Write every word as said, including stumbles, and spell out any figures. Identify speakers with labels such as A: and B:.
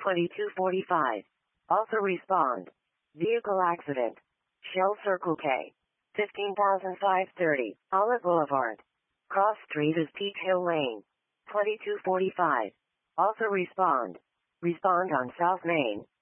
A: twenty-two forty-five. Also respond. Vehicle accident. Shell Circle K. fifteen thousand five hundred thirty. Olive Boulevard. Cross Street is Peach Hill Lane. twenty-two forty-five. Also respond. Respond on South Main.